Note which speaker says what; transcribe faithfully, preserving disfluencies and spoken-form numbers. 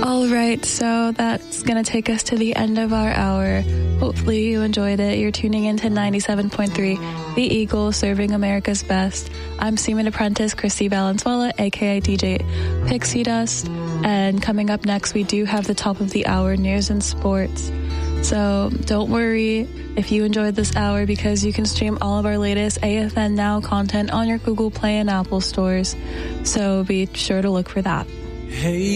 Speaker 1: All right, so that's going to take us to the end of our hour. Hopefully you enjoyed it. You're tuning into ninety-seven point three, The Eagle, serving America's best. I'm Seaman Apprentice Christy Valenzuela, a k a. D J Pixie Dust. And coming up next, we do have the top of the hour news and sports. So don't worry if you enjoyed this hour, because you can stream all of our latest A F N Now content on your Google Play and Apple stores. So be sure to look for that.
Speaker 2: Hey.